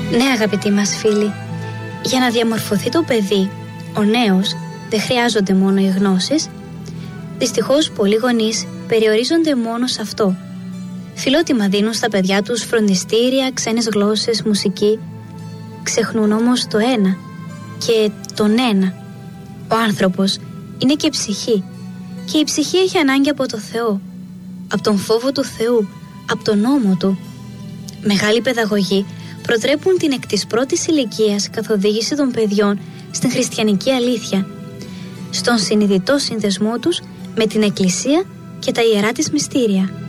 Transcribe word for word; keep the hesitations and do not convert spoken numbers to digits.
Ναι, αγαπητοί μας φίλοι, για να διαμορφωθεί το παιδί, ο νέος, δεν χρειάζονται μόνο οι γνώσεις. Δυστυχώς πολλοί γονείς περιορίζονται μόνο σε αυτό. Φιλότιμα δίνουν στα παιδιά τους φροντιστήρια, ξένες γλώσσες, μουσική. Ξεχνούν όμως το ένα και τον ένα. Ο άνθρωπος είναι και ψυχή, και η ψυχή έχει ανάγκη από το Θεό, από τον φόβο του Θεού, από τον νόμο Του. Μεγάλοι παιδαγωγοί προτρέπουν την εκ της πρώτης ηλικίας καθοδήγηση των παιδιών στην χριστιανική αλήθεια, στον συνειδητό συνδεσμό τους με την Εκκλησία και τα ιερά της μυστήρια.